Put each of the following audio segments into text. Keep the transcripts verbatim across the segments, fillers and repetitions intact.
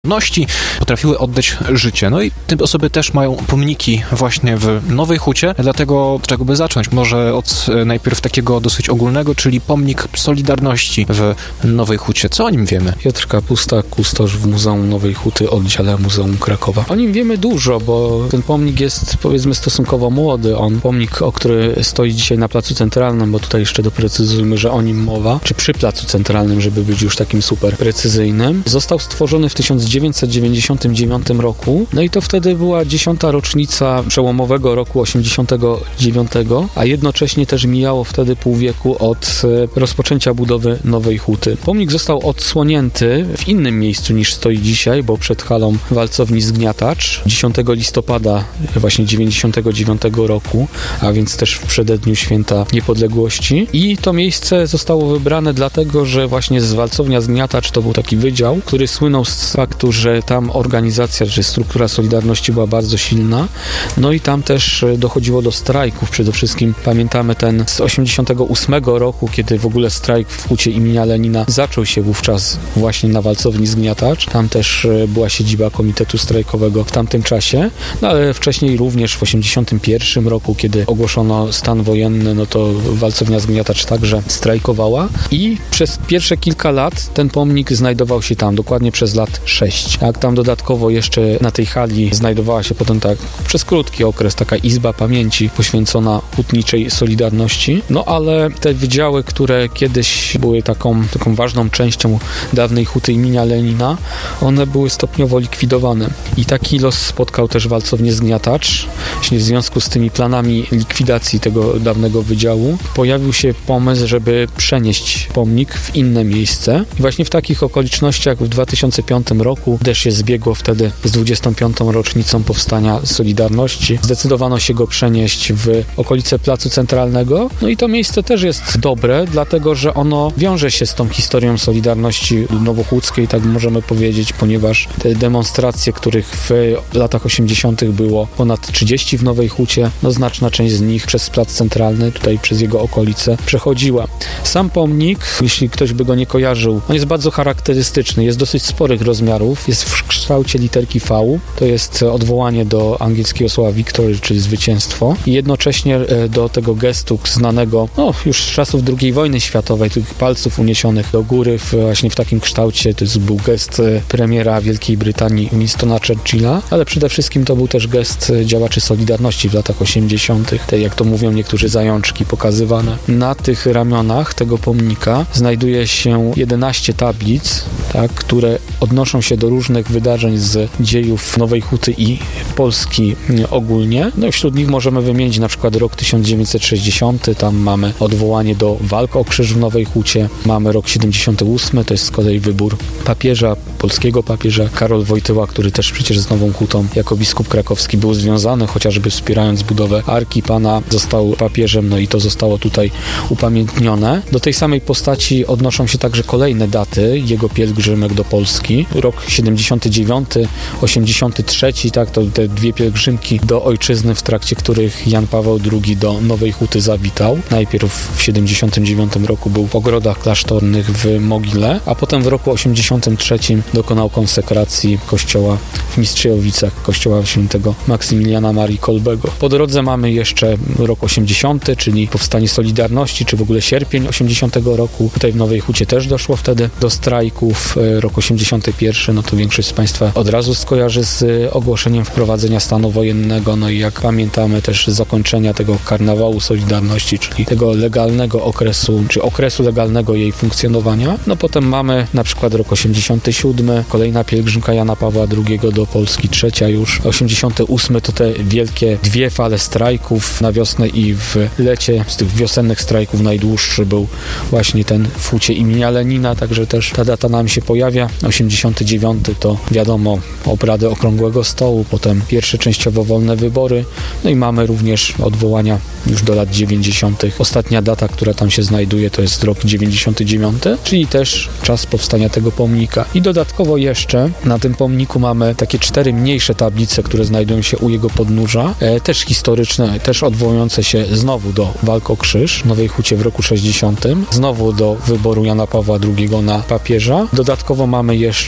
potrafiły oddać życie. No i te osoby też mają pomniki właśnie w Nowej Hucie, dlatego od czego by zacząć? Może od najpierw takiego dosyć ogólnego, czyli pomnik Solidarności w Nowej Hucie. Co o nim wiemy? Piotr Kapusta, kustosz w Muzeum Nowej Huty, oddziale Muzeum Krakowa. O nim wiemy dużo, bo ten pomnik jest, powiedzmy, stosunkowo młody. On, pomnik, o który stoi dzisiaj na Placu Centralnym, bo tutaj jeszcze doprecyzujmy, że o nim mowa, czy przy Placu Centralnym, żeby być już takim super precyzyjnym, został stworzony w tysiąc dziewięćset dziewięćdziesiątym dziewiątym roku. No i to wtedy była dziesiąta rocznica przełomowego roku osiemdziesiątego dziewiątego, a jednocześnie też mijało wtedy pół wieku od rozpoczęcia budowy Nowej Huty. Pomnik został odsłonięty w innym miejscu niż stoi dzisiaj, bo przed halą walcowni Zgniatacz dziesiątego listopada właśnie dziewięćdziesiątego dziewiątego roku, a więc też w przededniu Święta Niepodległości. I to miejsce zostało wybrane dlatego, że właśnie z walcownia Zgniatacz to był taki wydział, który słynął z faktu, że tam organizacja, czy struktura Solidarności była bardzo silna. No i tam też dochodziło do strajków. Przede wszystkim pamiętamy ten z osiemdziesiątego ósmego roku, kiedy w ogóle strajk w Hucie imienia Lenina zaczął się wówczas właśnie na walcowni Zgniatacz. Tam też była siedziba Komitetu Strajkowego w tamtym czasie, no ale wcześniej również w osiemdziesiątym pierwszym roku, kiedy ogłoszono stan wojenny, no to walcownia Zgniatacz także strajkowała i przez pierwsze kilka lat ten pomnik znajdował się tam, dokładnie przez lat sześć. Jak tam dodatkowo jeszcze na tej hali znajdowała się potem tak przez krótki okres taka izba pamięci poświęcona hutniczej Solidarności, no ale te wydziały, które kiedyś były taką, taką ważną częścią dawnej Huty imienia Lenina, one były stopniowo likwidowane. I taki los spotkał też walcownię Zgniatacz. Właśnie w związku z tymi planami likwidacji tego dawnego wydziału pojawił się pomysł, żeby przenieść pomnik w inne miejsce. I właśnie w takich okolicznościach w dwa tysiące piątym roku też się zbiegło wtedy z dwudziestą piątą rocznicą powstania Solidarności. Zdecydowano się go przenieść w okolice Placu Centralnego. No i to miejsce też jest dobre, dlatego że ono wiąże się z tą historią Solidarności nowochódzkiej, tak możemy powiedzieć, ponieważ te demonstracje, których w latach osiemdziesiątych było ponad trzydzieści w Nowej Hucie, no znaczna część z nich przez Plac Centralny, tutaj przez jego okolice przechodziła. Sam pomnik, jeśli ktoś by go nie kojarzył, on jest bardzo charakterystyczny, jest dosyć sporych rozmiarów, jest w kształcie literki V, to jest odwołanie do angielskiego słowa victory, czyli zwycięstwo, i jednocześnie do tego gestu znanego, no już z czasów drugiej wojny światowej, tych palców uniesionych do góry w, właśnie w takim kształcie, to jest, był gest premiera Wielkiej Brytanii Winstona Churchilla, ale przede wszystkim to był też gest działaczy Solidarności w latach osiemdziesiątych, te, jak to mówią niektórzy, zajączki pokazywane. Na tych ramionach tego pomnika znajduje się jedenaście tablic, tak, które odnoszą się do różnych wydarzeń z dziejów Nowej Huty i Polski ogólnie. No i wśród nich możemy wymienić na przykład rok tysiąc dziewięćset sześćdziesiąty, tam mamy odwołanie do walk o krzyż w Nowej Hucie, mamy rok siedemdziesiąty ósmy, to jest z kolei wybór papieża, polskiego papieża, Karol Wojtyła, który też przecież z Nową Hutą jako biskup krakowski był związany, chociażby wspierając budowę Arki Pana, został papieżem, no i to zostało tutaj upamiętnione. Do tej samej postaci odnoszą się także kolejne daty jego pielgrzymek do Polski. Rok siedemdziesiąty dziewiąty, osiemdziesiąty trzeci, tak, to te dwie pielgrzymki do ojczyzny, w trakcie których Jan Paweł drugi do Nowej Huty zawitał. Najpierw w siedemdziesiątym dziewiątym roku był w ogrodach klasztornych w Mogile, a potem w roku osiemdziesiątym trzecim dokonał konsekracji kościoła w Mistrzejowicach, kościoła świętego Maksymiliana Marii Kolbego. Po drodze mamy jeszcze rok osiemdziesiąty, czyli powstanie Solidarności, czy w ogóle sierpień osiemdziesiątego roku. Tutaj w Nowej Hucie też doszło wtedy do strajków. Rok osiemdziesiąty pierwszy, no to większość z Państwa od razu skojarzy z ogłoszeniem wprowadzenia stanu wojennego, no i jak pamiętamy też zakończenia tego karnawału Solidarności, czyli tego legalnego okresu, czy okresu legalnego jej funkcjonowania. No potem mamy na przykład rok osiemdziesiąty siódmy, kolejna pielgrzymka Jana Pawła drugiego do Polski, trzecia już. osiemdziesiąty ósmy to te wielkie dwie fale strajków na wiosnę i w lecie. Z tych wiosennych strajków najdłuższy był właśnie ten w Hucie imienia Lenina, także też ta data nam się pojawia. osiemdziesiąty dziewiąty to wiadomo obrady Okrągłego Stołu, potem pierwsze częściowo wolne wybory, no i mamy również odwołania już do lat dziewięćdziesiątych. Ostatnia data, która tam się znajduje, to jest rok dziewięćdziesiąty dziewiąty, czyli też czas powstania tego pomnika. I dodatkowo jeszcze na tym pomniku mamy takie cztery mniejsze tablice, które znajdują się u jego podnóża, e, też historyczne, też odwołujące się znowu do walk o krzyż w Nowej Hucie w roku sześćdziesiątym, znowu do wyboru Jana Pawła drugiego na papieża. Dodatkowo mamy jeszcze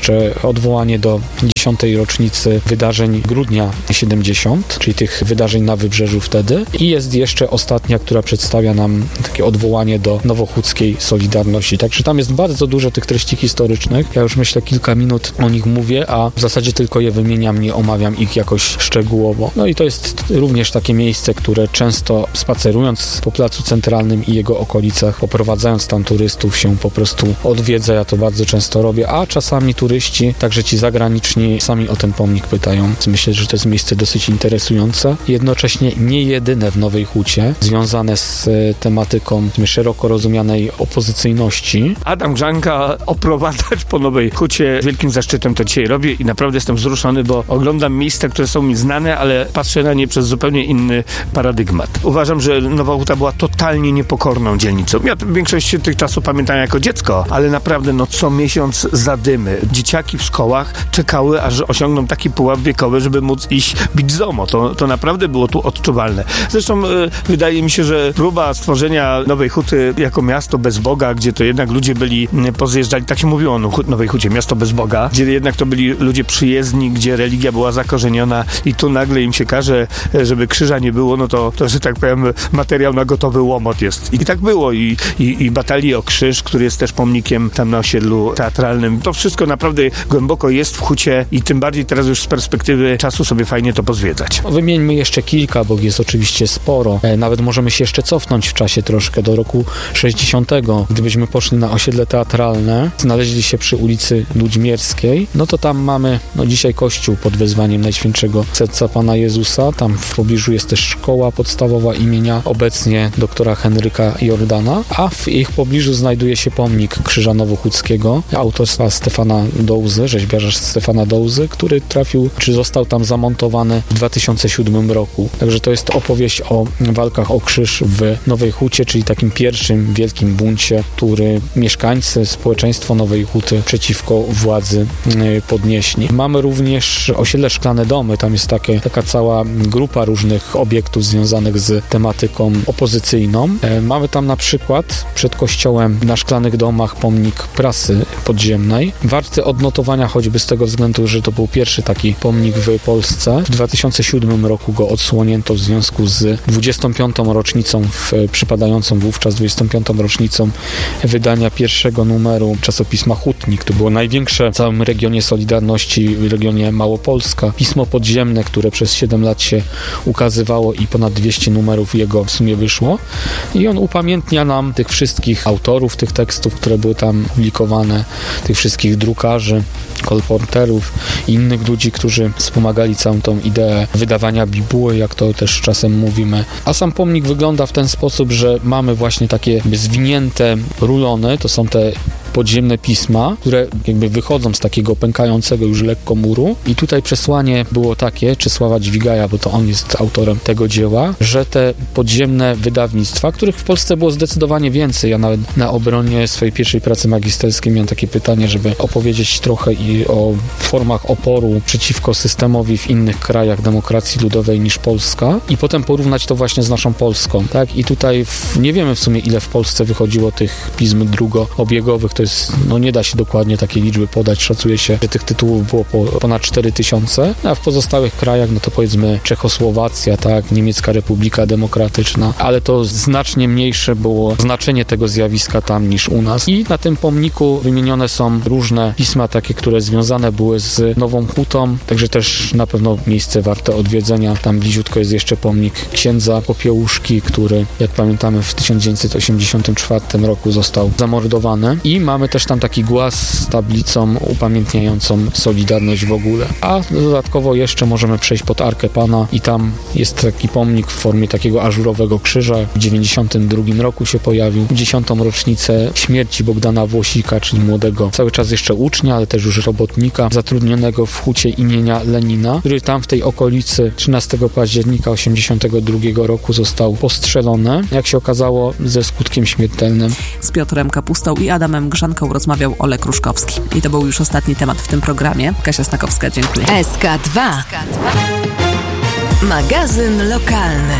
odwołanie do dziesiątej rocznicy wydarzeń grudnia siedemdziesiąt, czyli tych wydarzeń na Wybrzeżu wtedy. I jest jeszcze ostatnia, która przedstawia nam takie odwołanie do nowochódzkiej Solidarności. Także tam jest bardzo dużo tych treści historycznych. Ja już myślę kilka minut o nich mówię, a w zasadzie tylko je wymieniam, nie omawiam ich jakoś szczegółowo. No i to jest również takie miejsce, które często spacerując po Placu Centralnym i jego okolicach, poprowadzając tam turystów, się po prostu odwiedza. Ja to bardzo często robię, a czasami turyści, także ci zagraniczni, sami o ten pomnik pytają. Myślę, że to jest miejsce dosyć interesujące. Jednocześnie nie jedyne w Nowej Hucie, związane z tematyką szeroko rozumianej opozycyjności. Adam Grzanka oprowadzać po Nowej Hucie z wielkim zaszczytem to dzisiaj robię i naprawdę jestem wzruszony, bo oglądam miejsca, które są mi znane, ale patrzę na nie przez zupełnie inny paradygmat. Uważam, że Nowa Huta była totalnie niepokorną dzielnicą. Ja większość tych czasów pamiętam jako dziecko, ale naprawdę no co miesiąc zadymy. Dzieciaki w szkołach czekały, aż osiągną taki pułap wiekowy, żeby móc iść bić zomo. To, to naprawdę było tu odczuwalne. Zresztą y, wydaje mi się, że próba stworzenia Nowej Huty jako miasto bez Boga, gdzie to jednak ludzie byli y, pozjeżdżali, tak się mówiło o Nowej Hucie, miasto bez Boga, gdzie jednak to byli ludzie przyjezdni, gdzie religia była zakorzeniona i tu nagle im się każe, żeby krzyża nie było, no to, to że tak powiem, materiał na gotowy łomot jest. I tak było. I, i, i batalii o krzyż, który jest też pomnikiem tam na osiedlu teatralnym. To wszystko naprawdę głęboko jest w Hucie i tym bardziej teraz już z perspektywy czasu sobie fajnie to pozwiedzać. Wymieńmy jeszcze kilka, bo jest oczywiście sporo. Nawet możemy się jeszcze cofnąć w czasie troszkę do roku sześćdziesiątego. Gdybyśmy poszli na osiedle teatralne, znaleźli się przy ulicy Ludźmierskiej, no to tam mamy no dzisiaj kościół pod wezwaniem Najświętszego Serca Pana Jezusa. Tam w pobliżu jest też szkoła podstawowa imienia obecnie doktora Henryka Jordana, a w ich pobliżu znajduje się pomnik Krzyża Nowochódzkiego autorstwa Stefana Dołzy, rzeźbiarza Stefana Dołzy, który trafił, czy został tam zamontowany w dwa tysiące siódmym roku. Także to jest opowieść o walkach o krzyż w Nowej Hucie, czyli takim pierwszym wielkim buncie, który mieszkańcy, społeczeństwo Nowej Huty przeciwko władzy podnieśli. Mamy również osiedle Szklane Domy, tam jest takie, taka cała grupa różnych obiektów związanych z tematyką opozycyjną. Mamy tam na przykład przed kościołem na Szklanych Domach pomnik prasy podziemnej. Warty odnotowania choćby z tego względu, że to był pierwszy taki pomnik w Polsce. W dwa tysiące siódmym roku go odsłonięto w związku z dwudziestą piątą rocznicą, w, przypadającą wówczas dwudziestą piątą rocznicą wydania pierwszego numeru czasopisma Hutnik. To było największe w całym regionie Solidarności, w regionie Małopolska. Pismo podziemne, które przez siedem lat się ukazywało i ponad dwieście numerów jego w sumie wyszło. I on upamiętnia nam tych wszystkich autorów tych tekstów, które były tam publikowane, tych wszystkich drukarzy, kolporterów i innych ludzi, którzy wspomagali całą tą ideę wydawania bibuły, jak to też czasem mówimy. A sam pomnik wygląda w ten sposób, że mamy właśnie takie zwinięte rulony, to są te podziemne pisma, które jakby wychodzą z takiego pękającego już lekko muru i tutaj przesłanie było takie, Czesława Dźwigaja, bo to on jest autorem tego dzieła, że te podziemne wydawnictwa, których w Polsce było zdecydowanie więcej, ja nawet na obronie swojej pierwszej pracy magisterskiej miałem takie pytanie, żeby opowiedzieć trochę i o formach oporu przeciwko systemowi w innych krajach demokracji ludowej niż Polska i potem porównać to właśnie z naszą Polską, tak? I tutaj w, nie wiemy w sumie ile w Polsce wychodziło tych pism drugoobiegowych, to jest, no nie da się dokładnie takiej liczby podać, szacuje się, że tych tytułów było po, ponad cztery tysiące, a w pozostałych krajach, no to powiedzmy Czechosłowacja, tak, Niemiecka Republika Demokratyczna, ale to znacznie mniejsze było znaczenie tego zjawiska tam niż u nas. I na tym pomniku wymienione są różne pisma takie, które związane były z Nową Hutą, także też na pewno miejsce warte odwiedzenia. Tam bliziutko jest jeszcze pomnik księdza Popiełuszki, który, jak pamiętamy, w tysiąc dziewięćset osiemdziesiątym czwartym roku został zamordowany i mamy też tam taki głaz z tablicą upamiętniającą Solidarność w ogóle. A dodatkowo jeszcze możemy przejść pod Arkę Pana i tam jest taki pomnik w formie takiego ażurowego krzyża. W dziewięćdziesiątym drugim roku się pojawił. W dziesiątą rocznicę śmierci Bogdana Włosika, czyli młodego, cały czas jeszcze ucznia, ale też już robotnika, zatrudnionego w hucie imienia Lenina, który tam w tej okolicy trzynastego października osiemdziesiątego drugiego roku został postrzelony. Jak się okazało, ze skutkiem śmiertelnym. Z Piotrem Kapustą i Adamem Grzanką rozmawiał Olek Kruszkowski. I to był już ostatni temat w tym programie. Kasia Snakowska, dziękuję. S K dwa. Magazyn lokalny.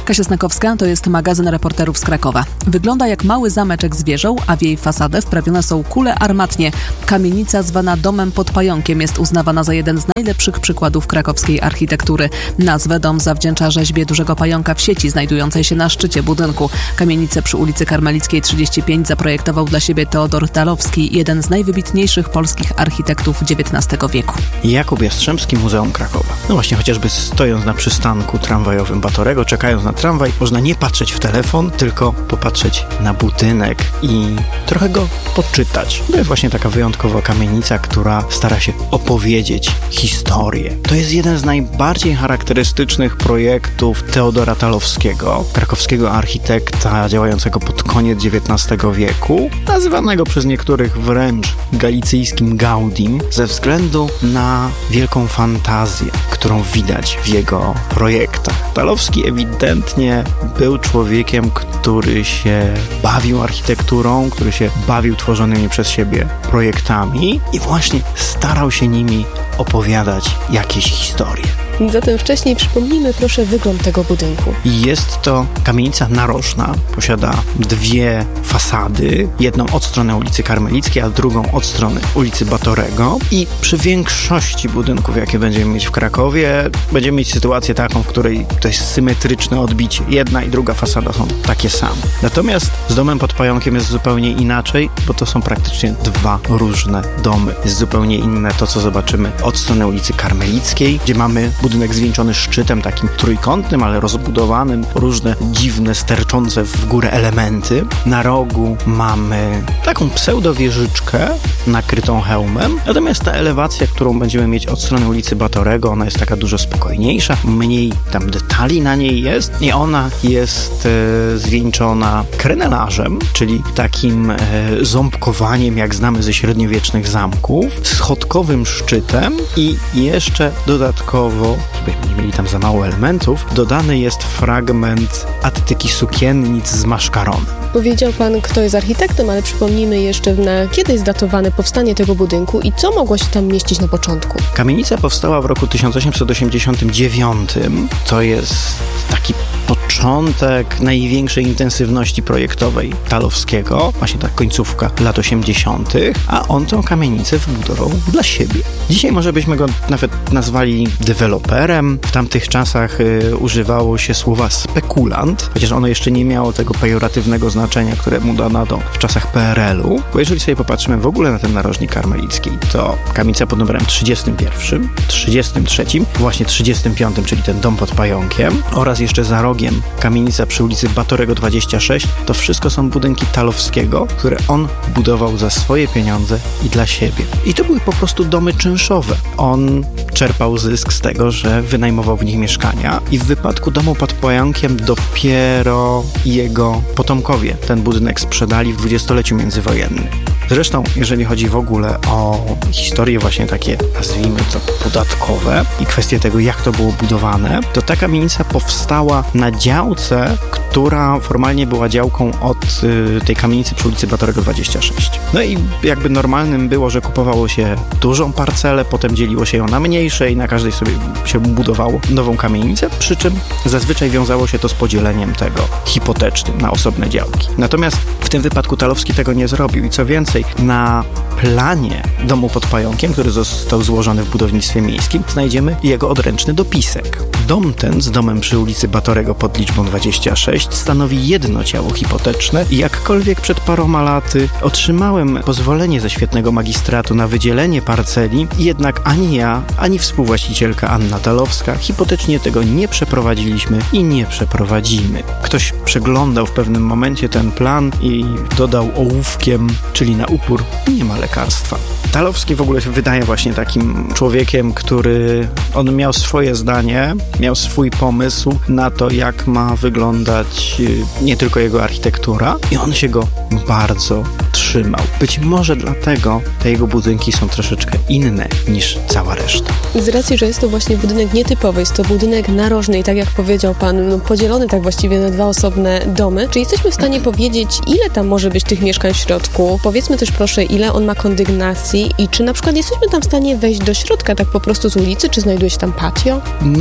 Kasia Snakowska to jest magazyn reporterów z Krakowa. Wygląda jak mały zameczek z wieżą, a w jej fasadę wprawione są kule armatnie. Kamienica zwana Domem pod Pająkiem jest uznawana za jeden z najlepszych przykładów krakowskiej architektury. Nazwę dom zawdzięcza rzeźbie dużego pająka w sieci znajdującej się na szczycie budynku. Kamienicę przy ulicy Karmelickiej trzydzieści pięć zaprojektował dla siebie Teodor Talowski, jeden z najwybitniejszych polskich architektów dziewiętnastego wieku. Jakub Jastrzębski, Muzeum Krakowa. No właśnie, chociażby stojąc na przystanku tramwajowym Batorego, czekając na tramwaj, można nie patrzeć w telefon, tylko popatrzeć na budynek i trochę go poczytać. To jest właśnie taka wyjątkowa kamienica, która stara się opowiedzieć historię. To jest jeden z najbardziej charakterystycznych projektów Teodora Talowskiego, krakowskiego architekta działającego pod koniec dziewiętnastego wieku, nazywanego przez niektórych wręcz galicyjskim Gaudim, ze względu na wielką fantazję, którą widać w jego projektach. Talowski ewidentnie był człowiekiem, który się bawił architekturą, który się bawił tworzonymi przez siebie projektami i właśnie starał się nimi opowiadać jakieś historie. Zatem wcześniej przypomnijmy proszę wygląd tego budynku. Jest to kamienica narożna, posiada dwie fasady, jedną od strony ulicy Karmelickiej, a drugą od strony ulicy Batorego i przy większości budynków, jakie będziemy mieć w Krakowie, będziemy mieć sytuację taką, w której to jest symetryczne odbicie. Jedna i druga fasada są takie same. Natomiast z Domem pod Pająkiem jest zupełnie inaczej, bo to są praktycznie dwa różne domy. Jest zupełnie inne to, co zobaczymy od strony ulicy Karmelickiej, gdzie mamy budynek zwieńczony szczytem takim trójkątnym, ale rozbudowanym, różne dziwne, sterczące w górę elementy. Na rogu mamy taką pseudowieżyczkę nakrytą hełmem, natomiast ta elewacja, którą będziemy mieć od strony ulicy Batorego, ona jest taka dużo spokojniejsza, mniej tam detali na niej jest i ona jest e, zwieńczona krenelażem, czyli takim e, ząbkowaniem, jak znamy ze średniowiecznych zamków, schodkowym szczytem i jeszcze dodatkowo, żebyśmy nie mieli tam za mało elementów, dodany jest fragment attyki sukiennic z maszkaronem. Powiedział pan, kto jest architektem, ale przypomnijmy jeszcze, na kiedy jest datowane powstanie tego budynku i co mogło się tam mieścić na początku. Kamienica powstała w roku tysiąc osiemset osiemdziesiątym dziewiątym. To jest taki początek największej intensywności projektowej Talowskiego, właśnie ta końcówka lat osiemdziesiątych, a on tą kamienicę wybudował dla siebie. Dzisiaj może byśmy go nawet nazwali deweloperem. W tamtych czasach y, używało się słowa spekulant, chociaż ono jeszcze nie miało tego pejoratywnego znaczenia, które mu dano w czasach P R L u, bo jeżeli sobie popatrzymy w ogóle na ten narożnik karmelicki, to kamienica pod numerem trzydziestym pierwszym, trzydziestym trzecim, właśnie trzydziestym piątym, czyli ten dom pod Pająkiem oraz jeszcze za rogiem kamienica przy ulicy Batorego dwadzieścia sześć, to wszystko są budynki Talowskiego, które on budował za swoje pieniądze i dla siebie. I to były po prostu domy czynszowe. On czerpał zysk z tego, że wynajmował w nich mieszkania i w wypadku domu pod Pająkiem dopiero jego potomkowie ten budynek sprzedali w dwudziestoleciu międzywojennym. Zresztą, jeżeli chodzi w ogóle o historie właśnie takie, nazwijmy to, podatkowe i kwestie tego, jak to było budowane, to ta kamienica powstała na działce, która formalnie była działką od y, tej kamienicy przy ulicy Batorego dwadzieścia sześć. No i jakby normalnym było, że kupowało się dużą parcelę, potem dzieliło się ją na mniejsze i na każdej sobie się budowało nową kamienicę, przy czym zazwyczaj wiązało się to z podzieleniem tego hipotecznym na osobne działki. Natomiast w tym wypadku Talowski tego nie zrobił i co więcej, na planie domu pod Pająkiem, który został złożony w budownictwie miejskim, znajdziemy jego odręczny dopisek. Dom ten z domem przy ulicy Batorego pod liczbą dwadzieścia sześć stanowi jedno ciało hipoteczne i jakkolwiek przed paroma laty otrzymałem pozwolenie ze świetnego magistratu na wydzielenie parceli, jednak ani ja, ani współwłaścicielka Anna Talowska hipotecznie tego nie przeprowadziliśmy i nie przeprowadzimy. Ktoś przeglądał w pewnym momencie ten plan i dodał ołówkiem, czyli na upór nie ma lekarstwa. Talowski w ogóle się wydaje właśnie takim człowiekiem, który on miał swoje zdanie, miał swój pomysł na to, jak ma wyglądać nie tylko jego architektura i on się go bardzo trzymał. Być może dlatego te jego budynki są troszeczkę inne niż cała reszta. Z racji, że jest to właśnie budynek nietypowy, jest to budynek narożny i tak jak powiedział pan, no, podzielony tak właściwie na dwa osobne domy, czy jesteśmy w stanie powiedzieć, ile tam może być tych mieszkań w środku? Powiedzmy też proszę, ile on ma kondygnacji i czy na przykład jesteśmy tam w stanie wejść do środka tak po prostu z ulicy, czy znajduje się tam patio? Nie wiem, jak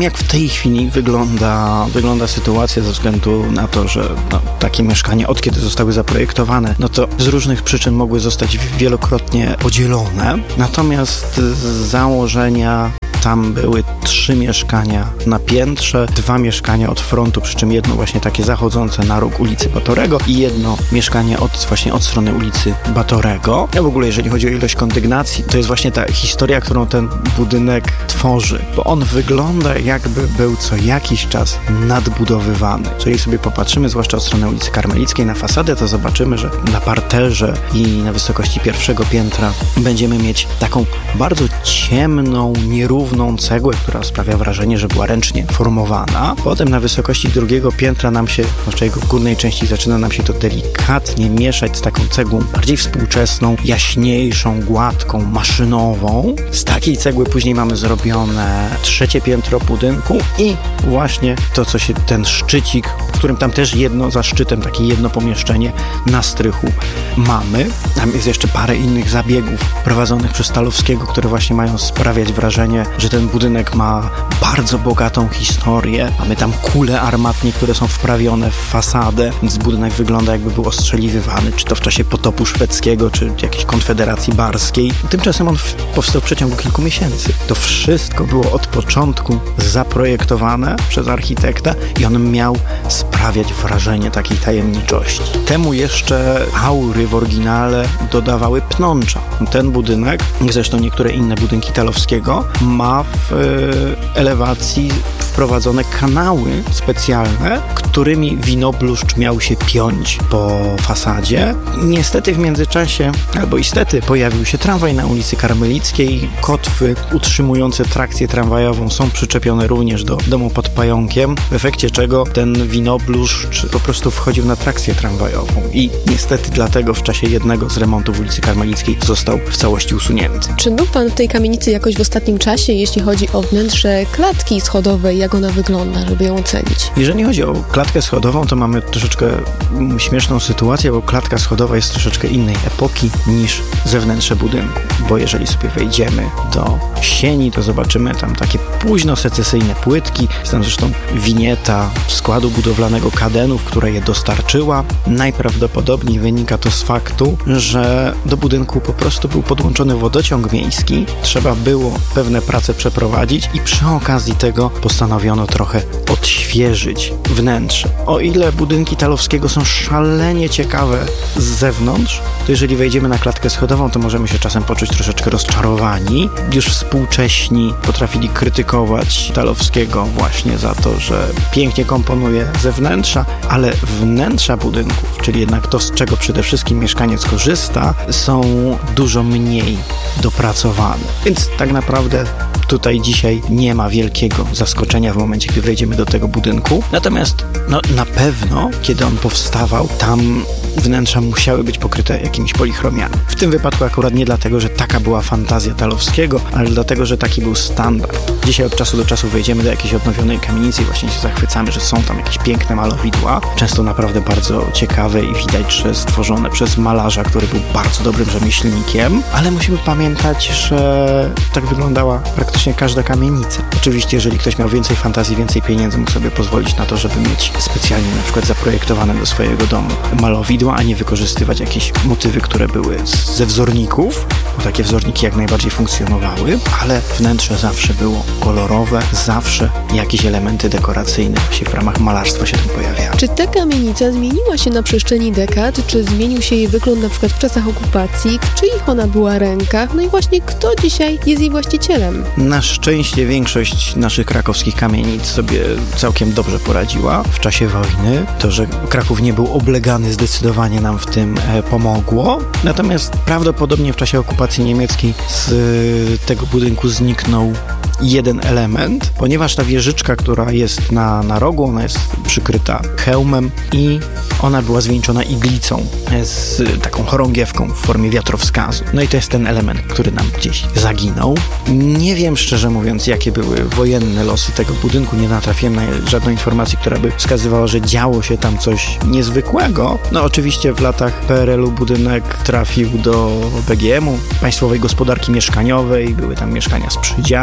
jak w tej chwili wygląda, wygląda sytuacja ze względu na to, że no, takie mieszkania od kiedy zostały zaprojektowane, no to z różnych przyczyn mogły zostać wielokrotnie podzielone. Natomiast z założenia tam były trzy mieszkania na piętrze, dwa mieszkania od frontu, przy czym jedno właśnie takie zachodzące na róg ulicy Batorego i jedno mieszkanie od, właśnie od strony ulicy Batorego. A w ogóle jeżeli chodzi o ilość kondygnacji, to jest właśnie ta historia, którą ten budynek tworzy, bo on wygląda jakby był co jakiś czas nadbudowywany. Jeżeli sobie popatrzymy, zwłaszcza od strony ulicy Karmelickiej na fasadę, to zobaczymy, że na parterze i na wysokości pierwszego piętra będziemy mieć taką bardzo ciemną, nierówną cegłę, która sprawia wrażenie, że była ręcznie formowana. Potem na wysokości drugiego piętra nam się, zwłaszcza jego górnej części, zaczyna nam się to delikatnie mieszać z taką cegłą bardziej współczesną, jaśniejszą, gładką, maszynową. Z takiej cegły później mamy zrobione trzecie piętro budynku i właśnie to, co się, ten szczycik, w którym tam też jedno za szczytem, takie jedno pomieszczenie na strychu mamy. Tam jest jeszcze parę innych zabiegów prowadzonych przez Stalowskiego, które właśnie mają sprawiać wrażenie, że ten budynek ma bardzo bogatą historię. Mamy tam kule armatnie, które są wprawione w fasadę, więc budynek wygląda jakby był ostrzeliwywany, czy to w czasie potopu szwedzkiego, czy jakiejś konfederacji barskiej. Tymczasem on w, powstał w przeciągu kilku miesięcy. To wszystko było od początku zaprojektowane przez architekta i on miał sprawiać wrażenie takiej tajemniczości. Temu jeszcze aury w oryginale dodawały pnącza. Ten budynek, zresztą niektóre inne budynki Talowskiego, ma w e, elewacji wprowadzone kanały specjalne, którymi winobluszcz miał się piąć po fasadzie. Niestety w międzyczasie, albo istety, pojawił się tramwaj na ulicy Karmelickiej. Kotwy utrzymujące trakcję tramwajową są przyczepione również do domu pod pająkiem, w efekcie czego ten winobluszcz po prostu wchodził na trakcję tramwajową i niestety dlatego w czasie jednego z remontów ulicy Karmelickiej został w całości usunięty. Czy był pan w tej kamienicy jakoś w ostatnim czasie, jeśli chodzi o wnętrze klatki schodowej, jak ona wygląda, żeby ją ocenić? Jeżeli chodzi o klatkę schodową, to mamy troszeczkę śmieszną sytuację, bo klatka schodowa jest troszeczkę innej epoki niż zewnętrzne budynku, bo jeżeli sobie wejdziemy do sieni, to zobaczymy tam takie późno secesyjne płytki, jest tam zresztą winieta składu budowlanego Kadenów, która je dostarczyła. Najprawdopodobniej wynika to z faktu, że do budynku po prostu był podłączony wodociąg miejski, trzeba było pewne prace przeprowadzić i przy okazji tego postanowiono trochę odświeżyć wnętrze. O ile budynki Talowskiego są szalenie ciekawe z zewnątrz, to jeżeli wejdziemy na klatkę schodową, to możemy się czasem poczuć troszeczkę rozczarowani. Już współcześni potrafili krytykować Talowskiego właśnie za to, że pięknie komponuje ze wnętrza, ale wnętrza budynków, czyli jednak to, z czego przede wszystkim mieszkaniec korzysta, są dużo mniej dopracowane. Więc tak naprawdę tutaj dzisiaj nie ma wielkiego zaskoczenia w momencie, gdy wejdziemy do tego budynku. Natomiast no, na pewno, kiedy on powstawał, tam wnętrza musiały być pokryte jakimiś polichromiami. W tym wypadku akurat nie dlatego, że taka była fantazja Talowskiego, ale dlatego, że taki był standard. Dzisiaj od czasu do czasu wejdziemy do jakiejś odnowionej kamienicy i właśnie się zachwycamy, że są tam jakieś piękne malowidła, często naprawdę bardzo ciekawe i widać, że stworzone przez malarza, który był bardzo dobrym rzemieślnikiem, ale musimy pamiętać, że tak wyglądała praktycznie każda kamienica. Oczywiście, jeżeli ktoś miał więcej fantazji, więcej pieniędzy, mógł sobie pozwolić na to, żeby mieć specjalnie na przykład zaprojektowane do swojego domu malowidła, a nie wykorzystywać jakieś motywy, które były ze wzorników, bo takie wzorniki jak najbardziej funkcjonowały, ale wnętrze zawsze było kolorowe, zawsze jakieś elementy dekoracyjne właśnie w ramach malarstwa się tam pojawiały. Czy ta kamienica zmieniła się na przestrzeni dekad? Czy zmienił się jej wygląd na przykład w czasach okupacji? W czyich ona była rękach? No i właśnie kto dzisiaj jest jej właścicielem? Na szczęście większość naszych krakowskich kamienic sobie całkiem dobrze poradziła w czasie wojny. To, że Kraków nie był oblegany, zdecydowanie nam w tym e, pomogło. Natomiast prawdopodobnie w czasie okupacji niemieckiej z e, tego budynku zniknął jeden element, ponieważ ta wieżyczka, która jest na, na rogu, ona jest przykryta hełmem i ona była zwieńczona iglicą z taką chorągiewką w formie wiatrowskazu. No i to jest ten element, który nam gdzieś zaginął. Nie wiem, szczerze mówiąc, jakie były wojenne losy tego budynku. Nie natrafiłem na żadną informację, która by wskazywała, że działo się tam coś niezwykłego. No oczywiście w latach P R L-u budynek trafił do B G M-u, Państwowej Gospodarki Mieszkaniowej. Były tam mieszkania z przydziału.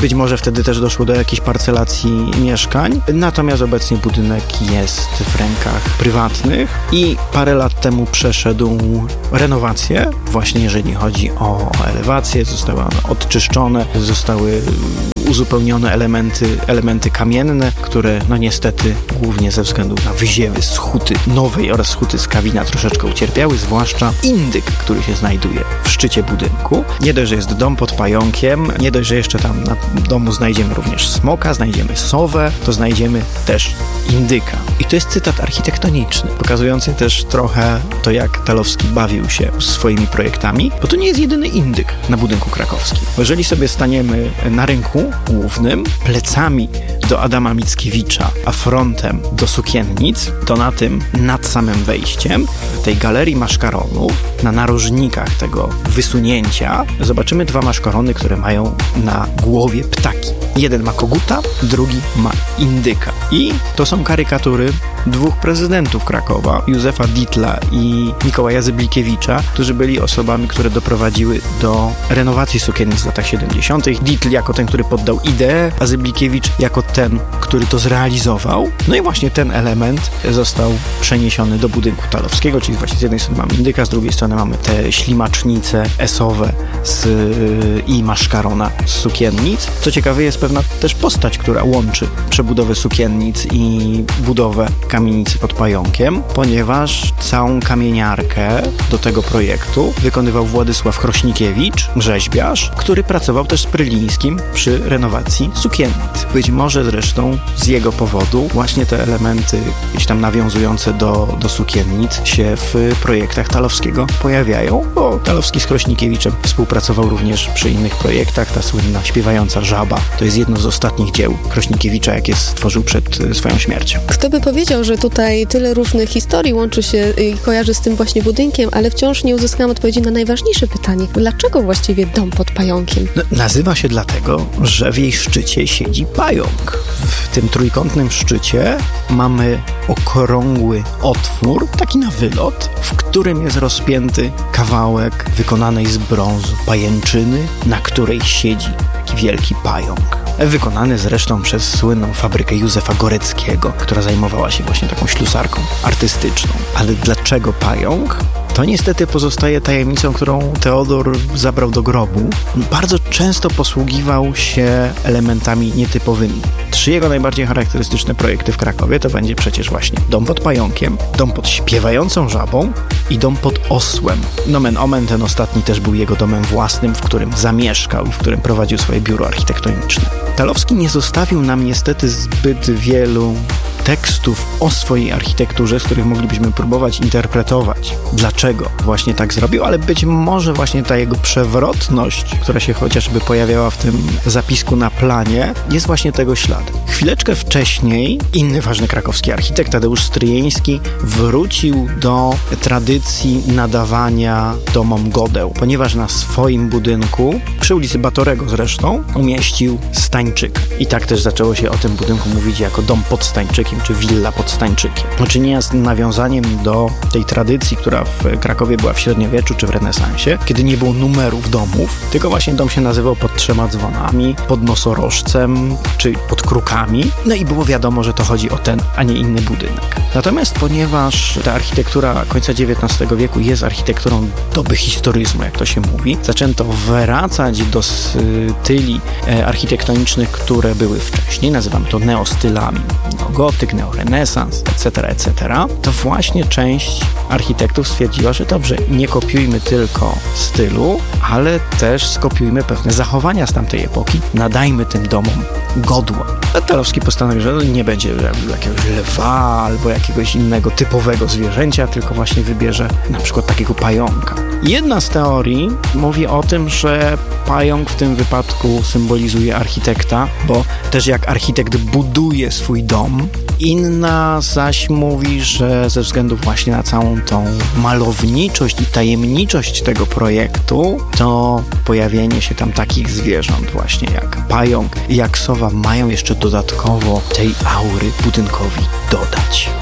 Być może wtedy też doszło do jakiejś parcelacji mieszkań, natomiast obecnie budynek jest w rękach prywatnych i parę lat temu przeszedł renowację, właśnie jeżeli chodzi o elewację, zostały one odczyszczone, zostały uzupełnione elementy, elementy kamienne, które no niestety głównie ze względu na wyziewy z huty nowej oraz huty z Kawina troszeczkę ucierpiały, zwłaszcza indyk, który się znajduje w szczycie budynku. Nie dość, że jest dom pod pająkiem, nie dość, że jeszcze tam na domu znajdziemy również smoka, znajdziemy sowę, to znajdziemy też indyka. I to jest cytat architektoniczny, pokazujący też trochę to, jak Talowski bawił się swoimi projektami, bo to nie jest jedyny indyk na budynku krakowskim. Bo jeżeli sobie staniemy na rynku głównym, plecami do Adama Mickiewicza, a frontem do sukiennic, to na tym nad samym wejściem, w tej galerii maszkaronów, na narożnikach tego wysunięcia, zobaczymy dwa maszkarony, które mają na głowie ptaki. Jeden ma koguta, drugi ma indyka. I to są karykatury dwóch prezydentów Krakowa, Józefa Dietla i Mikołaja Zyblikiewicza, którzy byli osobami, które doprowadziły do renowacji sukiennic w latach siedemdziesiątych. Dietl jako ten, który poddał ideę, a Zyblikiewicz jako ten, który to zrealizował. No i właśnie ten element został przeniesiony do budynku Talowskiego, czyli właśnie z jednej strony mamy indyka, z drugiej strony mamy te ślimacznice esowe z, yy, i maszkarona z sukiennic. Co ciekawe, jest pewna też postać, która łączy przebudowę sukiennic i budowę kamienicy pod pająkiem, ponieważ całą kamieniarkę do tego projektu wykonywał Władysław Chrośnikiewicz, rzeźbiarz, który pracował też z Prylińskim przy renowacji sukiennic. Być może zresztą z jego powodu właśnie te elementy gdzieś tam nawiązujące do, do sukiennic się w projektach Talowskiego pojawiają, bo Talowski z Chrośnikiewiczem współpracował również przy innych projektach. Ta słynna Śpiewająca żaba to jest jedno z ostatnich dzieł Chrośnikiewicza, jakie stworzył przed swoją śmiercią. Kto by powiedział, że tutaj tyle różnych historii łączy się i kojarzy z tym właśnie budynkiem, ale wciąż nie uzyskałam odpowiedzi na najważniejsze pytanie. Dlaczego właściwie dom pod pająkiem? No, nazywa się dlatego, że w jej szczycie siedzi pająk. W tym trójkątnym szczycie mamy okrągły otwór, taki na wylot, w którym jest rozpięty kawałek wykonanej z brązu pajęczyny, na której siedzi taki wielki pająk. Wykonany zresztą przez słynną fabrykę Józefa Goreckiego, która zajmowała się właśnie taką ślusarką artystyczną. Ale dlaczego pająk? To niestety pozostaje tajemnicą, którą Teodor zabrał do grobu. Bardzo często posługiwał się elementami nietypowymi. Trzy jego najbardziej charakterystyczne projekty w Krakowie to będzie przecież właśnie dom pod pająkiem, dom pod śpiewającą żabą i dom pod osłem. Nomen omen, ten ostatni też był jego domem własnym, w którym zamieszkał i w którym prowadził swoje biuro architektoniczne. Talowski nie zostawił nam niestety zbyt wielu tekstów o swojej architekturze, z których moglibyśmy próbować interpretować, dlaczego właśnie tak zrobił, ale być może właśnie ta jego przewrotność, która się chociażby pojawiała w tym zapisku na planie, jest właśnie tego śladem. Chwileczkę wcześniej inny ważny krakowski architekt, Tadeusz Stryjeński, wrócił do tradycji nadawania domom godeł, ponieważ na swoim budynku, przy ulicy Batorego zresztą, umieścił stańczyk. I tak też zaczęło się o tym budynku mówić jako dom pod stańczykiem, czy willa pod stańczykiem. No, czynienia z nawiązaniem do tej tradycji, która w Krakowie była w średniowieczu czy w renesansie, kiedy nie było numerów domów, tylko właśnie dom się nazywał pod trzema dzwonami, pod nosorożcem, czy pod krukami. No i było wiadomo, że to chodzi o ten, a nie inny budynek. Natomiast ponieważ ta architektura końca dziewiętnastego wieku jest architekturą doby historyzmu, jak to się mówi, zaczęto wracać do styli architektonicznych, które były wcześniej, nazywamy to neostylami, neogotyk, neorenesans, et cetera, et cetera, to właśnie część architektów stwierdziła, że dobrze, nie kopiujmy tylko stylu, ale też skopiujmy pewne zachowania z tamtej epoki, nadajmy tym domom godła. A Talowski postanowił, że nie będzie jakiegoś lwa albo jakiegoś innego typowego zwierzęcia, tylko właśnie wybierze na przykład takiego pająka. Jedna z teorii mówi o tym, że pająk w tym wypadku symbolizuje architekta, bo też jak architekt buduje swój dom. Inna zaś mówi, że ze względu właśnie na całą tą malowniczość i tajemniczość tego projektu, to pojawienie się tam takich zwierząt właśnie jak pająk i jak sowa mają jeszcze dodatkowo tej aury budynkowi dodać.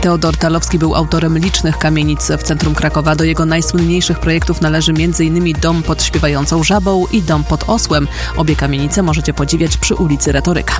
Teodor Talowski był autorem licznych kamienic w centrum Krakowa. Do jego najsłynniejszych projektów należy między innymi Dom pod Śpiewającą Żabą i Dom pod Osłem. Obie kamienice możecie podziwiać przy ulicy Retoryka.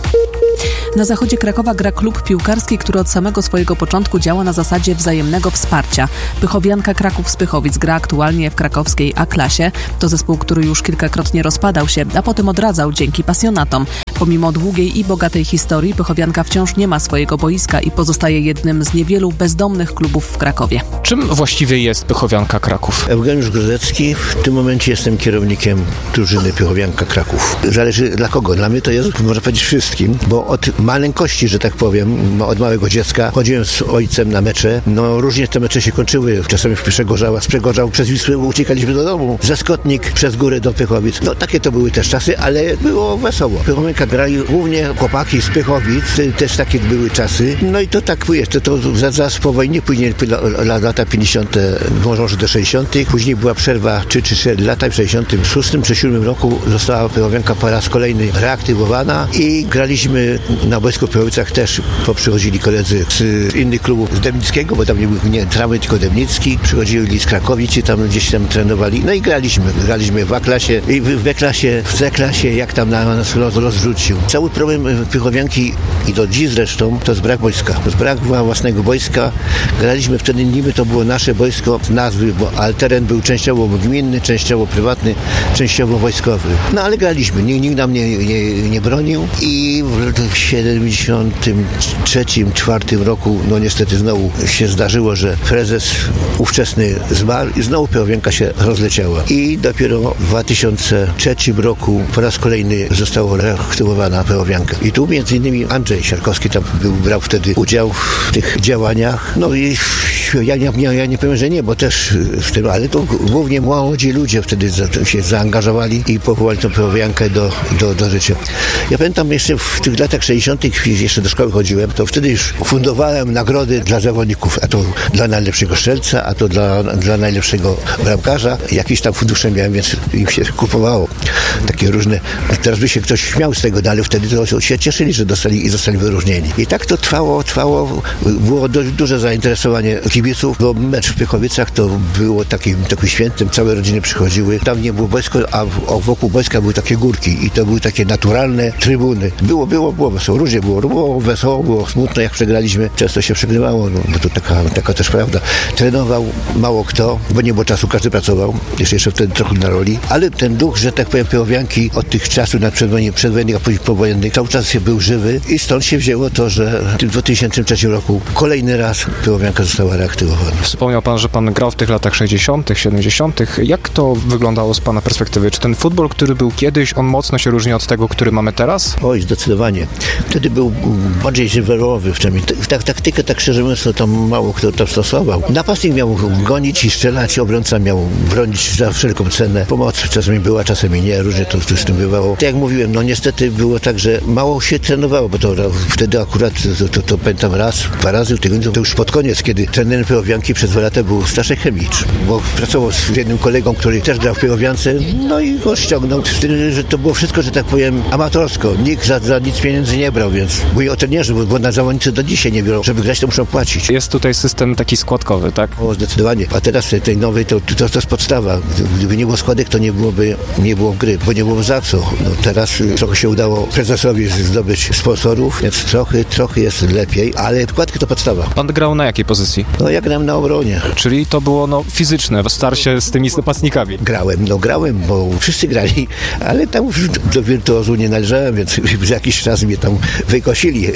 Na zachodzie Krakowa gra klub piłkarski, który od samego swojego początku działa na zasadzie wzajemnego wsparcia. Pychowianka Kraków z Pychowic gra aktualnie w krakowskiej A-klasie. To zespół, który już kilkakrotnie rozpadał się, a potem odradzał dzięki pasjonatom. Pomimo długiej i bogatej historii, Pychowianka wciąż nie ma swojego boiska i pozostaje jednym z niewielu bezdomnych klubów w Krakowie. Czym właściwie jest Pychowianka Kraków? Eugeniusz Grodecki. W tym momencie jestem kierownikiem drużyny Pychowianka Kraków. Zależy dla kogo. Dla mnie to jest, można powiedzieć, wszystkim, bo od maleńkości, że tak powiem, od małego dziecka chodziłem z ojcem na mecze. No różnie te mecze się kończyły. Czasami w Przegorzała, z Przegorzał przez Wisłę uciekaliśmy do domu. Ze Skotnik przez górę do Pychowic. No takie to były też czasy, ale było wesoło. Pychowianka grali głównie chłopaki z Pychowic. Też takie były czasy. No i to tak jeszcze to zaraz po wojnie, później lata pięćdziesiąte, może do sześćdziesiątych. Później była przerwa trzy czy cztery lata. W sześćdziesiątym szóstym czy siódmym roku została Pychowianka po raz kolejny reaktywowana i graliśmy na boisku w Pychowicach też. Poprzychodzili koledzy z innych klubów, z Dębnickiego, bo tam nie był nie Trawy, tylko Dębnicki. Przychodzili z Krakowic i tam gdzieś tam trenowali. No i graliśmy. Graliśmy w A-klasie i w B-klasie, w C-klasie, jak tam na nas roz, rozrzucił. Cały problem Pychowianki i do dziś zresztą to jest brak boiska. To jest brak własnego boiska. Graliśmy wtedy niby to było nasze boisko z nazwy, bo ale teren był częściowo gminny, częściowo prywatny, częściowo wojskowy. No ale graliśmy. Nikt, nikt nam nie, nie, nie bronił i w siedemdziesiątym trzecim, czwartym roku no niestety znowu się zdarzyło, że prezes ówczesny zmarł i znowu Pychowianka się rozleciała. I dopiero w dwa tysiące trzecim roku po raz kolejny została reaktywowana Pychowianka. I tu między innymi Andrzej Siarkowski tam był, brał wtedy udział w tych działaniach. No i ja nie, ja, ja nie powiem, że nie, bo też w tym, ale to głównie młodzi ludzie wtedy za, się zaangażowali i powołali tą Pychowiankę do, do, do życia. Ja pamiętam jeszcze w tych latach sześćdziesiątych, jeszcze do szkoły chodziłem, to wtedy już fundowałem nagrody dla zawodników, a to dla najlepszego strzelca, a to dla, dla najlepszego bramkarza. Jakieś tam fundusze miałem, więc im się kupowało. Takie różne. Teraz by się ktoś śmiał z tego, no, ale wtedy to się cieszyli, że dostali i zostali wyróżnieni. I tak to trwało, trwało. Było dość duże zainteresowanie kibiców, bo mecz w Pychowicach to było takim, takim świętem, całe rodziny przychodziły. Tam nie było boisko, a wokół boiska były takie górki i to były takie naturalne trybuny. Było, było, było wesoło. Różnie było. Było wesoło, było smutno, jak przegraliśmy. Często się przegrywało, no, bo to taka, taka też prawda. Trenował mało kto, bo nie było czasu, każdy pracował. Jeszcze, jeszcze wtedy trochę na roli. Ale ten duch, że tak powiem, Pychowianki od tych czasów nad przedwojennych, przedwojennych, a później powojennych, cały czas się był żywy i stąd się wzięło to, że w tym dwa tysiące trzecim roku kolejny raz Pychowianka została reaktywowana. Wspomniał pan, że pan grał w tych latach sześćdziesiątych, siedemdziesiątych. Jak to wyglądało z pana perspektywy? Czy ten futbol, który był kiedyś, on mocno się różni od tego, który mamy teraz? Oj, zdecydowanie. Wtedy był bardziej żywerowy, tak, taktykę, tak szczerze mówiąc, tam mało kto tam stosował. Napastnik miał gonić i strzelać, obrońca miał bronić za wszelką cenę. Pomoc czasami była, czasami nie, różnie to, to z tym bywało. Tak jak mówiłem, no niestety było tak, że mało się trenowało, bo to wtedy akurat, to, to, to pamiętam raz, dwa razy w tygodniu, to już pod koniec, kiedy trenerem Pychowianki przez dwa lata był Staszek Chemicz, bo pracował z jednym kolegą, który też grał w Pychowiance, no i go ściągnął. Wtedy, że to było wszystko, że tak powiem, amatorsko. Nikt za, za nic pieniędzy nie brał, więc mówię o trenerze, bo, bo na zawodnicy do dzisiaj nie biorą. Żeby grać, to muszą płacić. Jest tutaj system taki składkowy, tak? O, zdecydowanie. A teraz tej, tej nowej, to, to, to jest podstawa. Gdyby nie było składek, to nie byłoby, nie było gry, bo nie było za co. No, teraz trochę się udało prezesowi zdobyć sponsorów, więc trochę, trochę jest lepiej, ale składki to podstawa. Pan grał na jakiej pozycji? No ja grałem na obronie. Czyli to było no fizyczne, w starcie z tymi napastnikami. Grałem, no grałem, bo wszyscy grali, ale tam do wirtuozu nie należałem, więc za jakiś czas mnie tam wykosili.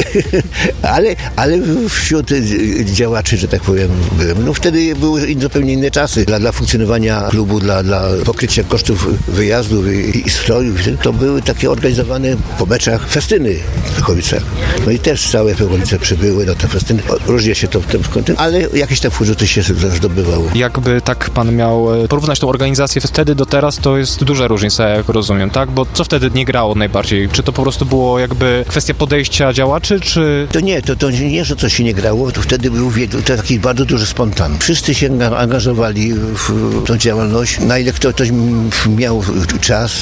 ale, ale wśród działaczy, że tak powiem, byłem. No wtedy były zupełnie inne czasy. Dla, dla funkcjonowania klubu, dla, dla pokrycia kosztów wyjazdów i, i strojów, to były takie organizowane po meczach festyny w Pychowicach. No i też całe Pychowice przybyły na te festyny. Różnie się to w tym skąd, ale jakieś tam wyrzuty się zdobywało. Jakby tak pan miał porównać tą organizację wtedy do teraz, to jest duża różnica, jak rozumiem, tak? Bo co wtedy nie grało najbardziej? Czy to po prostu było jakby kwestia podejścia działaczy, czy... To nie, to, to nie, że coś się nie grało, to wtedy był to taki bardzo duży spontan. Wszyscy się angażowali w tą działalność, na ile ktoś miał czas,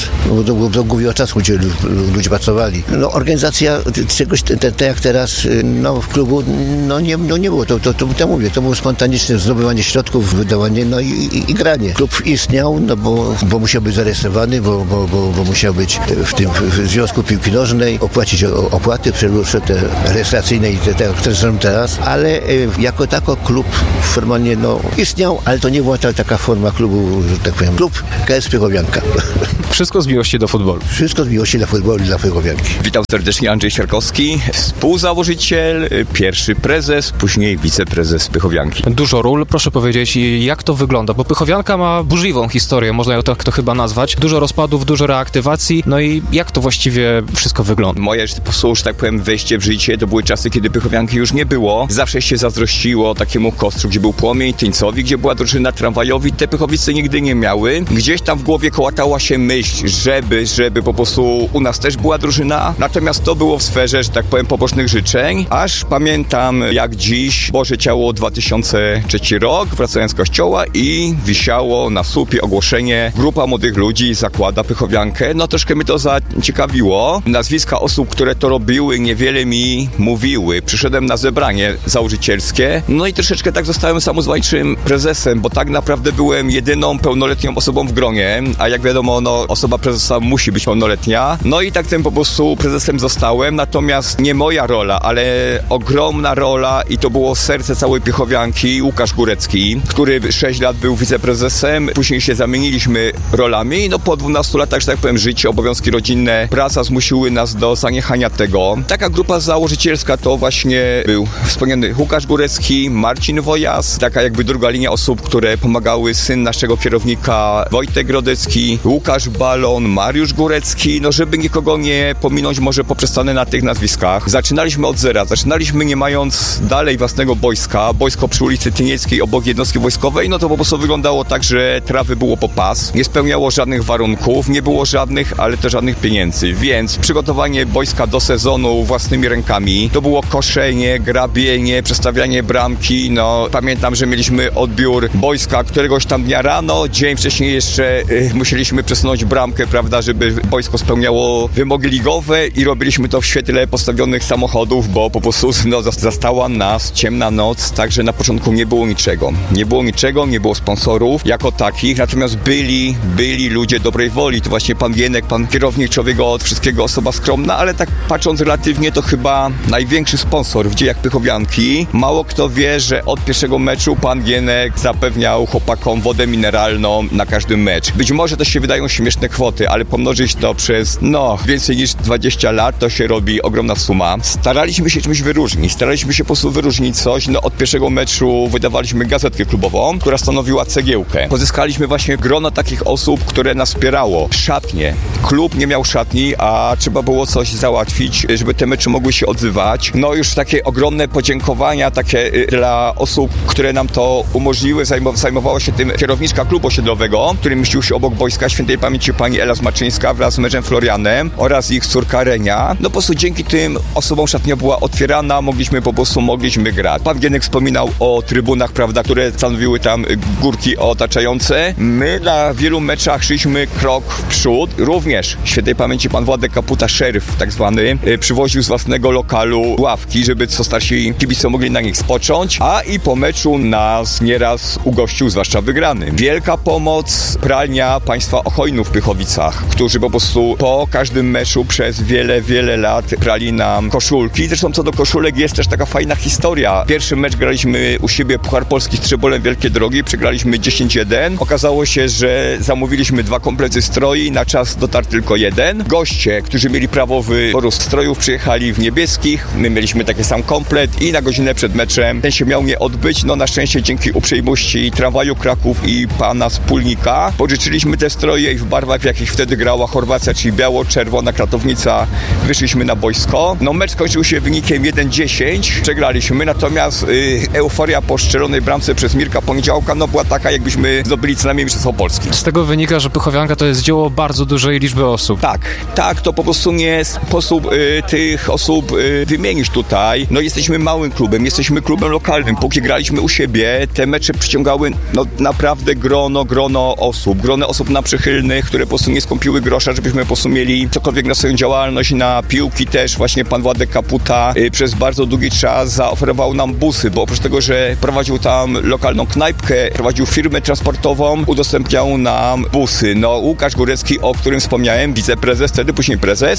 bo to było głównie o czasu, gdzie ludzie pracowali. No organizacja czegoś, te, te jak teraz, no w klubu, no nie, no nie było, to, to, to, to mówię, to było spontaniczne zdobywanie środków, wydawanie, no i, i, i granie. Klub istniał, no bo, bo musiał być zarejestrowany, bo, bo, bo, bo musiał być w tym w Związku Piłki Nożnej, opłacić opłaty przeróżne te rejestracyjne i te, te, które są teraz, ale jako tako klub formalnie no istniał, ale to nie była ta, taka forma klubu, że tak powiem, klub K S Piechowianka. Wszystko z miłości do futbolu. Wszystko z miłości dla futbolu i dla Piechowianki. Witam serdecznie, Andrzej Siarkowski, współzałożyciel, pierwszy prezes, później wiceprezes Piechowianki. Dużo ról, proszę powiedzieć, jak to wygląda, bo Piechowianka ma burzliwą historię, można ją tak to chyba nazwać. Dużo rozpadów, dużo reaktywacji, no i jak to właściwie wszystko wygląda? Moje, po prostu, że tak powiem, wejście w życie, to były czasy, kiedy Piechowianki już nie było. Zawsze się zazdrościło takiemu Kostru, gdzie był Płomień, Tyńcowi, gdzie była drużyna tramwajowi. Te Piechowice nigdy nie miały. Gdzieś tam w głowie kołatała się myśl, żeby, żeby po prostu u nas też była drużyna. Natomiast to było w sferze, że tak powiem, pobocznych życzeń. Aż pamiętam jak dziś, Boże Ciało, dwa tysiące trzeci rok, wracając z kościoła i wisiało na słupie ogłoszenie: grupa młodych ludzi zakłada Piechowiankę. No troszkę mnie to zaciekawiło. Nazwiska osób, które to robiły, niewiele mi mówiły. Przyszedłem na zebranie założycielskie, no i troszeczkę tak zostałem samozwańczym prezesem, bo tak naprawdę byłem jedyną pełnoletnią osobą w gronie, a jak wiadomo, no osoba prezesa musi być pełnoletnia. No i tak tym po prostu prezesem zostałem, natomiast nie moja rola, ale ogromna rola i to było serce całej Piechowianki, Łukasz Górecki, który sześć lat był wiceprezesem, później się zamieniliśmy rolami, no po dwunastu latach, że tak powiem, życie, obowiązki rodzinne, praca zmusiły nas do zaniechania tego. Taka grupa założycielska to właśnie był wspomniany Łukasz Górecki, Marcin Wojas, taka jakby druga linia osób, które pomagały, syn naszego kierownika Wojtek Grodecki, Łukasz Balon, Mariusz Górecki, no żeby nikogo nie pominąć, może poprzestanę na tych nazwiskach. Zaczynaliśmy od zera, zaczynaliśmy nie mając dalej własnego boiska, boisko przy ulicy Tynieckiej obok jednostki wojskowej, no to po prostu wyglądało tak, że trawy było po pas, nie spełniało żadnych warunków, nie było żadnych, ale też żadnych pieniędzy, więc przygotowanie boiska do sezonu własnymi rękami, to było koszenie, grabienie, przestawianie bramki, no pamiętam, że mieliśmy odbiór boiska któregoś tam dnia rano, dzień wcześniej jeszcze y, musieliśmy przesunąć bramkę, prawda, żeby boisko spełniało wymogi ligowe i robiliśmy to w świetle postawionych samochodów, bo po prostu no, zastała nas ciemna noc, także na początku nie było niczego. Nie było niczego, nie było sponsorów jako takich, natomiast byli, byli ludzie dobrej woli. To właśnie pan Gienek, pan kierownik, człowiek od wszystkiego, osoba skromna, ale tak patrząc relatywnie to chyba największy sponsor w dziejach Piechowianki. Mało kto wie, że od pierwszego meczu pan Gienek zapewniał chłopakom wodę mineralną na każdy mecz. Być może to się wydają śmieszne kwoty, ale pomnożyć to przez, no, więcej niż dwadzieścia lat, to się robi ogromna suma. Staraliśmy się czymś wyróżnić, staraliśmy się po prostu wyróżnić coś. No, od pierwszego meczu wydawaliśmy gazetkę klubową, która stanowiła cegiełkę. Pozyskaliśmy właśnie grono takich osób, które nas wspierało. Szatnie. Klub nie miał szatni, a trzeba było coś załatwić, żeby te mecze mogły się odzywać. No już takie ogromne podziękowania takie y, dla osób, które nam to umożliwiły. Zajmow- zajmowała się tym kierowniczka klubu osiedlowego, który mieścił się obok boiska, świętej pamięci pani Ela Zmaczyńska wraz z mężem Florianem oraz ich córka Renia. No po prostu dzięki tym osobom szatnia była otwierana, mogliśmy po prostu, mogliśmy grać. Pan Gienek wspominał o trybunach, prawda, które stanowiły tam górki otaczające. My na wielu meczach szliśmy krok w przód. Również świętej pamięci pan Władek Kaputa, szeryf tak zwany, przywoził z własnego lokalu ławki, żeby co starsi kibice mogli na nich spocząć, a i po meczu nas nieraz ugościł, zwłaszcza wygrany. Wielka pomoc pralnia państwa Ochojnów w Pychowicach, którzy po prostu po każdym meczu przez wiele, wiele lat prali nam koszulki. Zresztą co do koszulek jest też taka fajna historia. Pierwszy mecz graliśmy u siebie Puchar Polski z Trzebolem Wielkie Drogi, przegraliśmy dziesięć jeden. Okazało się, że zamówiliśmy dwa komplety stroi, na czas dotarł tylko jeden. Goście, którzy mieli prawo wyboru strojów, przyjechali w niebieskich, my mieliśmy taki sam komplet i na godzinę przed meczem ten się miał nie odbyć. No na szczęście dzięki uprzejmości Tramwaju Kraków i pana wspólnika pożyczyliśmy te stroje i w barwach, w jakich wtedy grała Chorwacja, czyli biało-czerwona kratownica, wyszliśmy na boisko. No mecz skończył się wynikiem jeden dziesięć, przegraliśmy, natomiast y, euforia po strzelonej bramce przez Mirka Poniedziałka no była taka, jakbyśmy zdobyli co najmniej mistrzostwo Polski. Z tego wynika, że Piechowianka to jest dzieło bardzo dużej liczby osób. Tak, tak, to po prostu nie sposób y, tych osób y, wymienić tutaj. No jesteśmy małym klubem, jesteśmy klubem lokalnym. Póki graliśmy u siebie, te mecze przyciągały no naprawdę grono, grono osób, grono osób na przychylnych, które po prostu nie skąpiły grosza, żebyśmy po prostu mieli cokolwiek na swoją działalność, na piłki też. Właśnie pan Władek Kaputa y, przez bardzo długi czas zaoferował nam busy, bo oprócz tego, że prowadził tam lokalną knajpkę, prowadził firmę transportową, udostępniał nam busy. No Łukasz Górecki, o którym wspomniałem, wiceprezes, wtedy później prezes,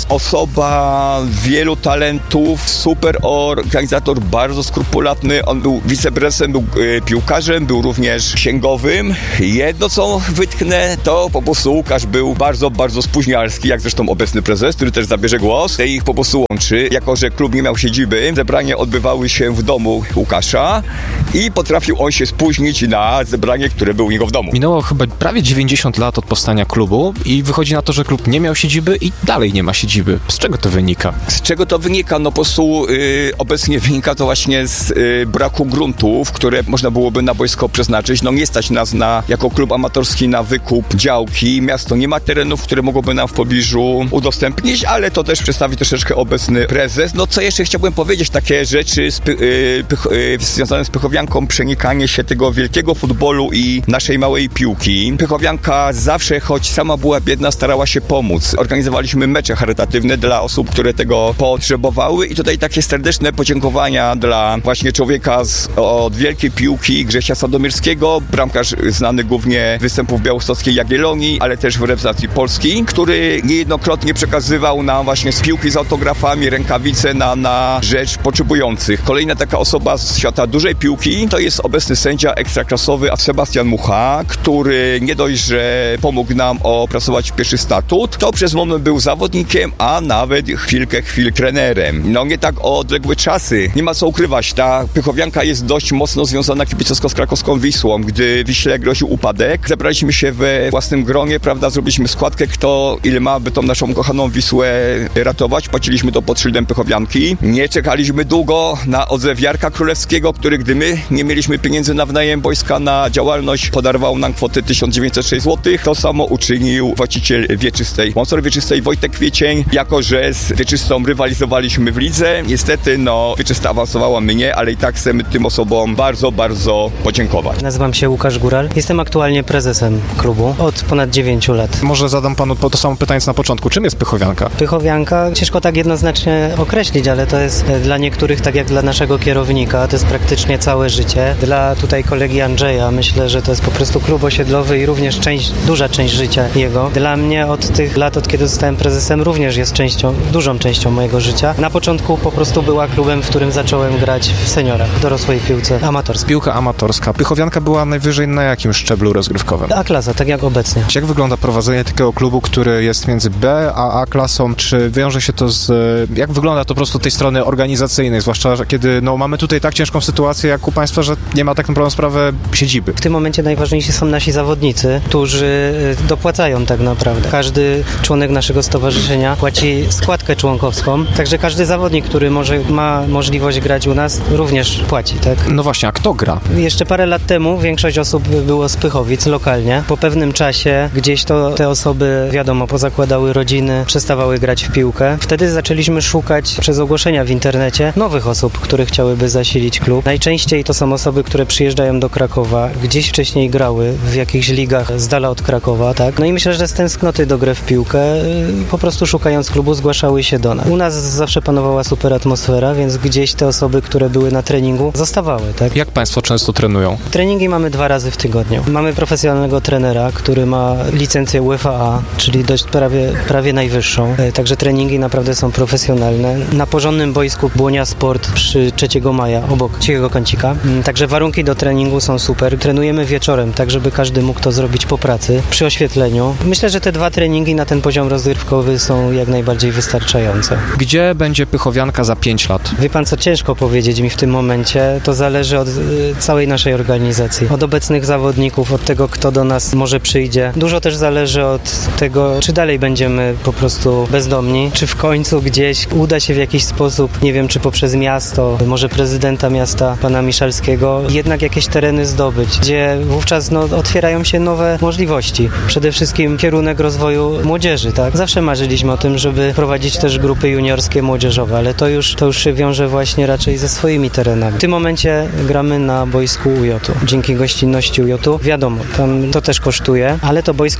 osoba wielu talentów, super organizator, bardzo skrupulatny. On był wiceprezesem, był y, piłkarzem, był również księgowym. Jedno, co wytknę, to po prostu Łukasz był bardzo, bardzo spóźnialski, jak zresztą obecny prezes, który też zabierze głos. I ich po prostu łączy. Jako że klub nie miał siedziby, zebrania odbywały się w domu Łukasza i potrafił on się spóźnić na zebranie, które było u niego w domu. Minęło chyba prawie dziewięćdziesiąt lat od powstania klubu i wychodzi na to, że klub nie miał siedziby i dalej nie ma siedziby. Z czego to wynika? Z czego to wynika? No po prostu yy, obecnie wynika to właśnie z yy, braku gruntów, które można byłoby na boisko przeznaczyć. No nie stać nas na, jako klub amatorski na wykup działki. Miasto nie ma terenów, które mogłoby nam w pobliżu udostępnić, ale to też przedstawi troszeczkę obecny prezes. No co jeszcze chciałbym powiedzieć, takie rzeczy z py, yy, pych, yy, związane z Pychowianką, przenikanie się tego wielkiego futbolu i naszej małej piłki. Pychowianka zawsze, choć sama była biedna, starała się pomóc. Organizowaliśmy mecze charytatywne dla osób, które tego potrzebowały i tutaj takie serdeczne podziękowania dla właśnie człowieka z, od wielkiej piłki, Grzesia Sandomierskiego, bramkarz znany głównie występów białostockiej Jagiellonii, ale też w reprezentacji Polski, który niejednokrotnie przekazywał nam właśnie z piłki z autografami rękawice na, na rzecz potrzebujących. Kolejna taka osoba z świata dużej piłki to jest obecny sędzia ekstraklasowy Sebastian Mucha, który nie dość, że pomógł nam opracować pierwszy statut, to przez moment był zawodnikiem, a nawet chwilkę chwil trenerem. No nie tak odległe czasy. Nie ma co ukrywać, ta Pychowianka jest dość mocno związana kibicowsko z krakowską Wisłą. Gdy Wiśle groził upadek, zebraliśmy się we własnym gronie, prawda, zrobiliśmy składkę, kto ile ma, by tą naszą kochaną Wisłę ratować. Płaciliśmy to pod szyldem Pychowianki. Nie czekaliśmy długo na odzew Jarka Królewskiego, który gdy my nie mieliśmy pieniędzy na wynajem boiska, na działalność, podarował nam kwotę tysiąc dziewięćset sześć złotych. To samo uczynił właściciel Wieczystej, sponsor Wieczystej Wojtek Kwiecień. Jako że z Wieczystą rywalizowaliśmy w lidze, niestety no Wieczysta awansowała, my nie, ale i tak chcemy tym osobom bardzo, bardzo podziękować. Nazywam się Łukasz Góral. Jestem aktualnie prezesem klubu od ponad dziewięciu lat. Może zadam panu to samo pytanie na początku. Czym jest Pychowianka? Pychowianka, ciężko tak jednoznacznie określić, ale to jest dla niektórych, tak jak dla naszego kierownika, to jest praktycznie całe życie. Dla tutaj kolegi Andrzeja myślę, że to jest po prostu klub osiedlowy i również część, duża część życia jego. Dla mnie od tych lat, od kiedy zostałem prezesem, również jest częścią, dużą częścią mojego życia. Na początku po prostu była klubem, w którym zacząłem grać w seniorach, w dorosłej piłce amatorskiej. Piłka amatorska. Pychowianka była najwyżej na jakim szczeblu rozgrywkowym? A klasa, tak jak obecnie. Jak wygląda prowadzenie takiego klubu, który jest między B a A klasą? Czy wiąże się to z... Jak wygląda to po prostu tej strony organizacyjnej, zwłaszcza że kiedy no, mamy tutaj tak ciężką sytuację jak u państwa, że nie ma tak naprawdę sprawę siedziby? W tym momencie najważniejsi są nasi zawodnicy, którzy dopłacają tak naprawdę. Każdy członek naszego stowarzyszenia płaci składkę członkowską, także każdy zawodnik, który może ma możliwość grać u nas, również płaci, tak? No właśnie, a kto gra? Jeszcze parę lat temu większość osób było z Pychowic lokalnie. Po pewnym czasie gdzieś to te osoby, wiadomo, pozakładały rodziny, przestawały grać w piłkę. Wtedy zaczęliśmy szukać przez ogłoszenia w internecie nowych osób, które chciałyby zasilić klub. Najczęściej to są osoby, które przyjeżdżają do Krakowa, gdzieś wcześniej grały w jakichś ligach z dala od Krakowa, tak? No i myślę, że z tęsknoty do gry w piłkę, po prostu szukając klubu, zgłaszały się do nas. U nas zawsze panowała super atmosfera, więc gdzieś te osoby, które były na treningu, zostawały, tak? Jak państwo często trenują? Treningi mamy dwa razy w tygodniu. Mamy profesjonalnego trenera, który ma licencję UEFA A, czyli dość prawie, prawie najwyższą. Także treningi naprawdę są profesjonalne. Na porządnym boisku Błonia Sport przy trzeciego maja, obok Cichego Kącika. Także warunki do treningu są super. Trenujemy wieczorem, tak żeby każdy mógł to zrobić po pracy, przy oświetleniu. Myślę, że te dwa treningi na ten poziom rozgrywkowy są jak najbardziej wystarczające. Gdzie będzie Pychowianka za pięć lat? Wie pan co, ciężko powiedzieć mi w tym momencie. To zależy od y, całej naszej organizacji. Od obecnych zawodników, od tego, kto do nas może przyjdzie. Dużo też zależy od tego, czy dalej będziemy po prostu bezdomni, czy w końcu gdzieś uda się w jakiś sposób, nie wiem, czy poprzez miasto, może prezydenta miasta, pana Miszalskiego, jednak jakieś tereny zdobyć, gdzie wówczas no, otwierają się nowe możliwości. Przede wszystkim kierunek rozwoju młodzieży, tak? Zawsze marzyliśmy o tym, żeby prowadzić też grupy juniorskie, młodzieżowe, ale to już, to już się wiąże właśnie raczej ze swoimi terenami. W tym momencie gramy na boisku U J-u. Dzięki gościnności U J-u, wiadomo, tam to też kosztuje, ale to boisko jest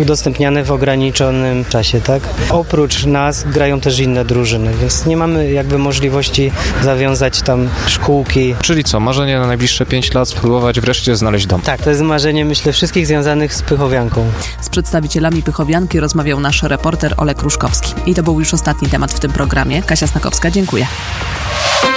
udostępniane w ograniczonym czasie, tak? Oprócz nas grają też inne drużyny, więc nie mamy jakby możliwości zawiązać tam szkółki. Czyli co, marzenie na najbliższe pięć lat spróbować wreszcie znaleźć dom. Tak, to jest marzenie, myślę, wszystkich związanych z Pychowianką. Z przedstawicielami Pychowianki rozmawiał nasz reporter Olek Ruszkowski. I to był już ostatni temat w tym programie. Kasia Snakowska, dziękuję.